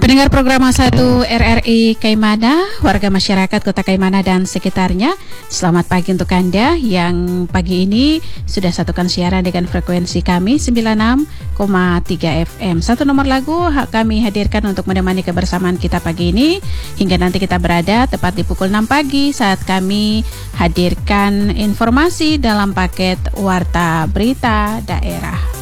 Pendengar program A1 RRI Kaimana, warga masyarakat Kota Kaimana dan sekitarnya, selamat pagi untuk Anda yang pagi ini sudah satukan siaran dengan frekuensi kami 96,3 FM. Satu nomor lagu kami hadirkan untuk menemani kebersamaan kita pagi ini hingga nanti kita berada tepat di pukul 6 pagi saat kami hadirkan informasi dalam paket Warta Berita Daerah.